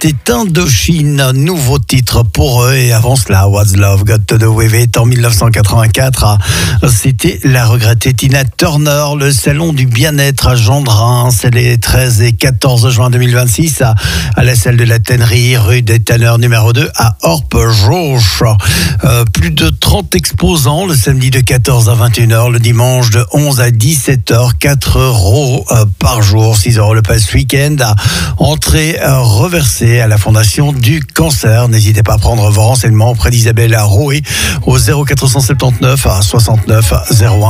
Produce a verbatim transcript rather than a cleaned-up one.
c'était Indochine, nouveau titre pour eux. Et avant cela, What's Love Got to Do With It en dix-neuf cent quatre-vingt-quatre. C'était la regrettée Tina Turner, le salon du bien-être à Gendrin. C'est les treize et quatorze juin deux mille vingt-six à, à la salle de la Tannerie, rue des Tanneurs numéro deux à Orpe-Jauche. Euh, plus de trente exposants le samedi de quatorze à vingt et une heures, le dimanche de onze à dix-sept heures, quatre euros euh, par jour, six euros le pass week-end. Entrée euh, reversée à la Fondation du Cancer. N'hésitez pas à prendre vos renseignements auprès d'Isabelle Rouet au zéro quatre cent soixante-dix-neuf à soixante-neuf zéro un.